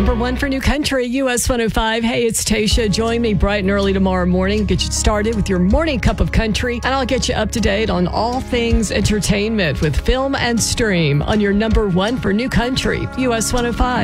Number one for New Country, US 105. Hey, it's Tasha. Join me bright and early tomorrow morning. Get you started with your morning cup of country, and I'll get you up to date on all things entertainment with Film and Stream on your number one for New Country, US 105.